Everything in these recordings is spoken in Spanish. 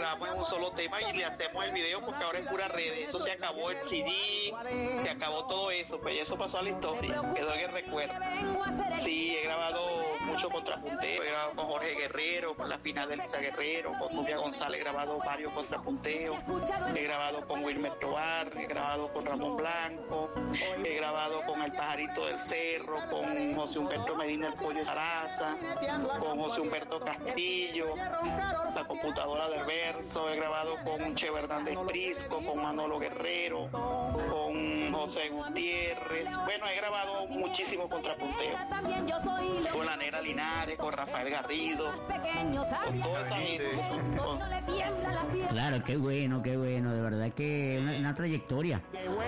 grabamos en un solo tema y le hacemos el video porque ahora es pura red. Eso se acabó el CD, se acabó todo eso, pues eso pasó a la historia, quedó en el recuerdo. Sí, he grabado mucho contrapunteo, he grabado con Jorge Guerrero, con la final de Elisa Guerrero, con Nubia González, he grabado varios contrapunteos, he grabado con Wilmer Tobar, he grabado con Ramón Blanco, he grabado con El Pajarito del Cerro, con José Humberto Medina El Pollo Saraza, con José Humberto Castillo, La Computadora del Verso, he grabado con Cheo Hernández Prisco, con Manolo Guerrero, con José Gutiérrez. Bueno, he grabado muchísimo contrapunteo, con la Negra Linares, con Rafael Garrido, con toda esa gente. Claro, qué bueno, de verdad que una trayectoria.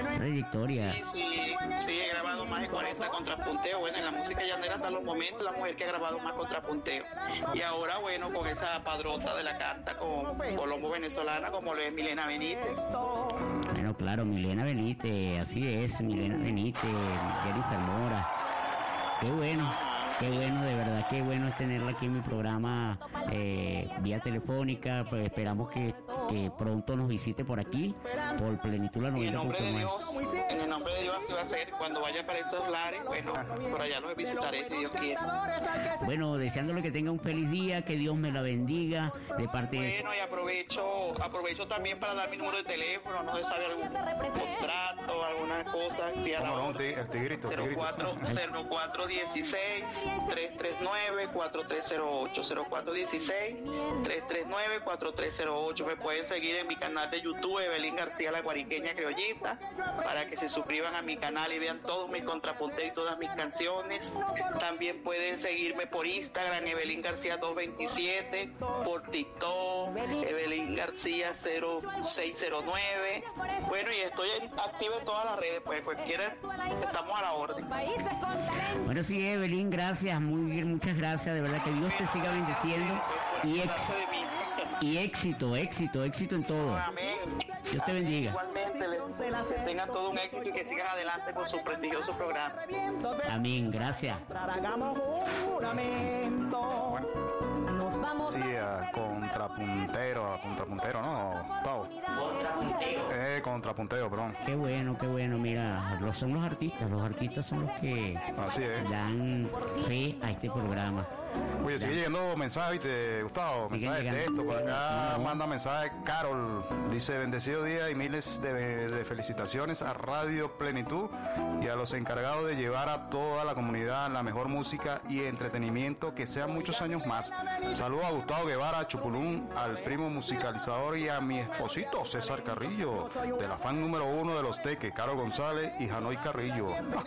Sí, he grabado más de 40 contrapunteos. Bueno, en la música llanera hasta los momentos la mujer que ha grabado más contrapunteos. Y ahora, bueno, con esa padrota de la carta con Colombo venezolana como lo es Milena Benítez. Bueno, claro, Milena Benítez, así es, Milena Benítez, Jennifer Mora. Qué bueno, de verdad, qué bueno es tenerla aquí en mi programa vía telefónica. Pues esperamos que pronto nos visite por aquí, por Plenitud la 90.9. En el nombre de Dios así va a ser. Cuando vaya para esos lares, bueno, por allá los visitaré si Dios quiere. Bueno, deseándole que tenga un feliz día, que Dios me la bendiga de parte de... Bueno, y aprovecho también para dar mi número de teléfono, no se sabe algún contrato, alguna cosa. El tigrito. 0416 339-4308, 0416-339-4308. Me pueden seguir en mi canal de YouTube, Evelyn García La Guariqueña Criollita, para que se suscriban a mi canal y vean todos mis contrapunteos y todas mis canciones. También pueden seguirme por Instagram, Evelyn García 227, por TikTok, Evelyn García 0609. Bueno, y estoy activo en todas las redes, pues cualquiera, estamos a la orden. Bueno, sí, Evelyn, gracias, muchas gracias, de verdad que Dios te siga bendiciendo y éxito en todo. Amén. Dios te bendiga. Igualmente, que tengan todo un éxito y que sigan adelante con su prestigioso programa. Amén, gracias. Sí, contrapuntero, ¿no? Todo. Contrapunteo, perdón. Qué bueno, mira, son los artistas son los que dan fe a este programa. Oye, sigue llegando mensajes, Gustavo, mensajes de texto, por acá manda mensaje Carol, dice: bendecido día y miles de felicitaciones a Radio Plenitud y a los encargados de llevar a toda la comunidad la mejor música y entretenimiento, que sean muchos años más. Saludos a Gustavo Guevara, a Chupulún, al primo musicalizador y a mi esposito César Carrillo, de la fan número 1 de los Teques, Carol González y Janoy Carrillo.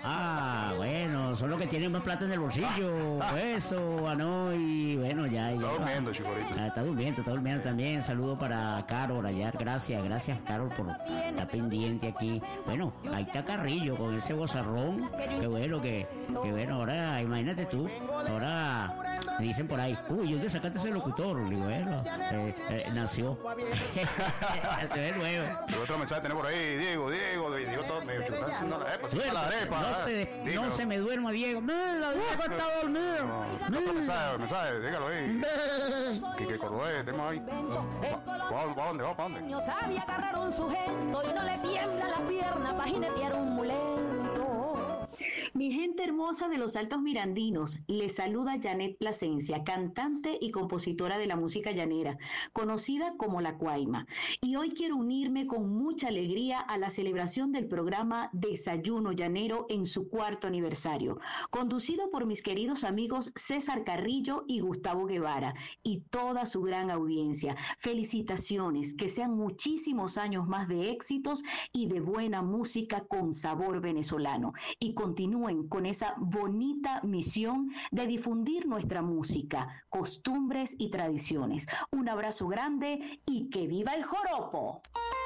Bueno, son los que tienen más plata en el bolsillo. Eso, y bueno, ya. Está durmiendo, Chicorito. Está durmiendo también. Saludo para Carol allá. Gracias, Carol, por estar pendiente aquí. Bueno, ahí está Carrillo con ese bozarrón. Qué bueno, ahora, imagínate tú, ahora me dicen por ahí, ¿dónde sacaste ese locutor? Y bueno, nació. Se ve nuevo. Y otro mensaje tenemos por ahí, Diego, todo, me está haciendo la arepa, no se me duerma, Diego. Mira, Diego está dormido. Mensaje, dígalo ahí. Que Cordobés, tenemos ahí. ¿Para dónde? No sabía agarrar un sujeto y no le tiembla la pierna para jinetear un muleto. Mi gente hermosa de los Altos Mirandinos, les saluda Janet Plasencia, cantante y compositora de la música llanera, conocida como La Cuaima. Y hoy quiero unirme con mucha alegría a la celebración del programa Desayuno Llanero en su 4º aniversario, conducido por mis queridos amigos César Carrillo y Gustavo Guevara, y toda su gran audiencia. Felicitaciones, que sean muchísimos años más de éxitos y de buena música con sabor venezolano. Y continúen con esa bonita misión de difundir nuestra música, costumbres y tradiciones. Un abrazo grande y que viva el joropo.